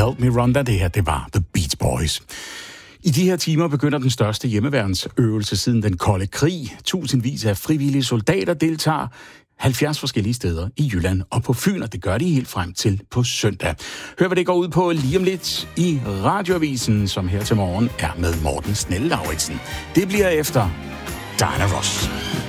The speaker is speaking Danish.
Help Me Rhonda, det her, det var The Beach Boys. I de her timer begynder den største hjemmeværnsøvelse siden den kolde krig. Tusindvis af frivillige soldater deltager 70 forskellige steder i Jylland og på Fyn, og det gør de helt frem til på søndag. Hør, hvad det går ud på lige om lidt i Radioavisen, som her til morgen er med Morten Snell-Lauritsen. Det bliver efter Diana Ross.